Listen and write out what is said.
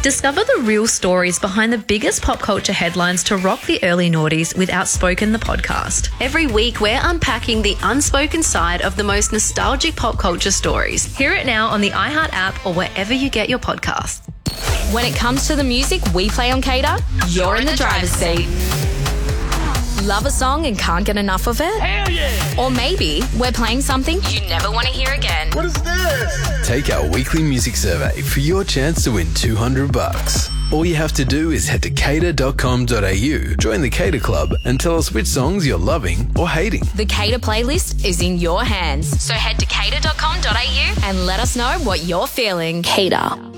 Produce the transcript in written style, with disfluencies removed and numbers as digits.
Discover the real stories behind the biggest pop culture headlines to rock the early noughties with Outspoken the podcast. Every week, we're unpacking the unspoken side of the most nostalgic pop culture stories. Hear it now on the iHeart app or wherever you get your podcasts. When it comes to the music we play on Cater, you're in the driver's seat. Love a song and can't get enough of it? Hell yeah! Or maybe we're playing something you never want to hear again. What is this? Take our weekly music survey for your chance to win $200. All you have to do is head to cater.com.au, join the Cater Club, and tell us which songs you're loving or hating. The Cater playlist is in your hands. So head to cater.com.au and let us know what you're feeling. Cater.